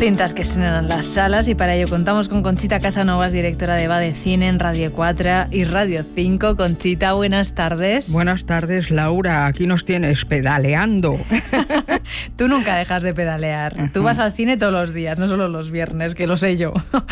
cintas que estrenan en las salas y para ello contamos con Conchita Casanovas, directora de Va de Cine en Radio 4 y Radio 5. Conchita, buenas tardes. Buenas tardes, Laura. Aquí nos tienes pedaleando. Tú nunca dejas de pedalear. Tú vas al cine todos los días, no solo los viernes, que lo sé yo.